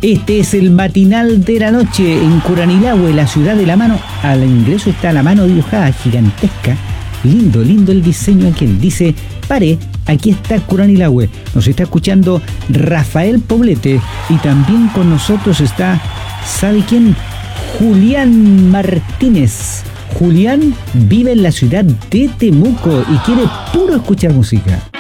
Este es el matinal de la noche en Curanilahue, la ciudad de la mano. Al ingreso está la mano dibujada, gigantesca. Lindo, lindo el diseño aquel. Dice, pare, aquí está Curanilahue. Nos está escuchando Rafael Poblete. Y también con nosotros está, ¿sabe quién? Julián Martínez. Julián vive en la ciudad de Temuco y quiere puro escuchar música.